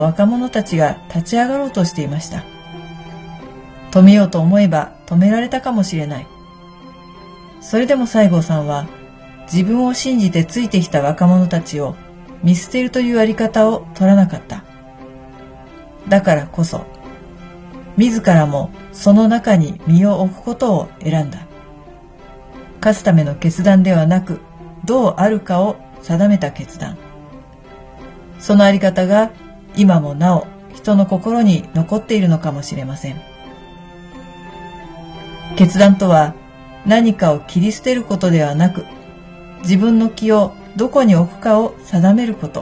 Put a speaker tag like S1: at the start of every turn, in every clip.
S1: 若者たちが立ち上がろうとしていました。止めようと思えば止められたかもしれない。それでも西郷さんは自分を信じてついてきた若者たちを見捨てるというあり方を取らなかった。だからこそ、自らもその中に身を置くことを選んだ。勝つための決断ではなく、どうあるかを定めた決断。そのあり方が今もなお人の心に残っているのかもしれません。決断とは何かを切り捨てることではなく、自分の気をどこに置くかを定めること。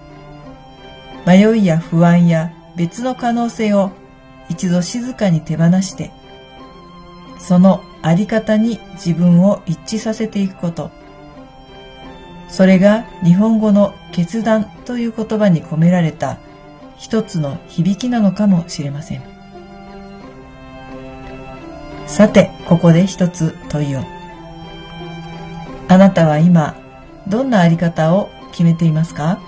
S1: 迷いや不安や別の可能性を一度静かに手放して、そのあり方に自分を一致させていくこと。それが日本語の決断という言葉に込められた一つの響きなのかもしれません。さて、ここで一つ問いを。あなたは今、どんなあり方を決めていますか？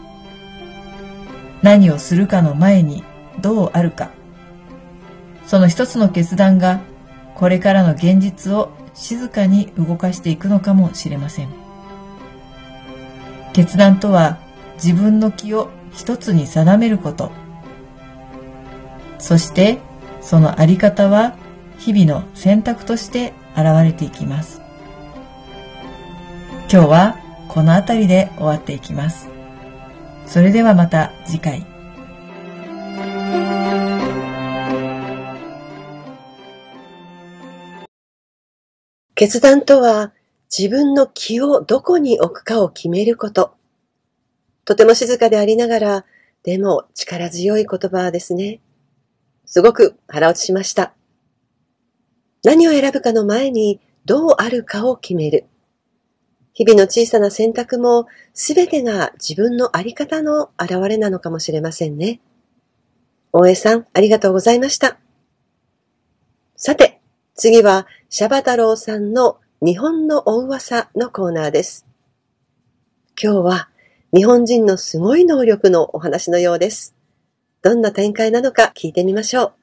S1: 何をするかの前にどうあるか。その一つの決断がこれからの現実を静かに動かしていくのかもしれません。決断とは自分の気を一つに定めること。そしてそのあり方は日々の選択として現れていきます。今日はこの辺りで終わっていきます。それではまた次回。
S2: 決断とは自分の気をどこに置くかを決めること。とても静かでありながら、でも力強い言葉ですね。すごく腹落ちしました。何を選ぶかの前にどうあるかを決める。日々の小さな選択もすべてが自分のあり方の現れなのかもしれませんね。大江さん、ありがとうございました。さて、次はシャバ太郎さんの日本のお噂のコーナーです。今日は日本人のすごい能力のお話のようです。どんな展開なのか聞いてみましょう。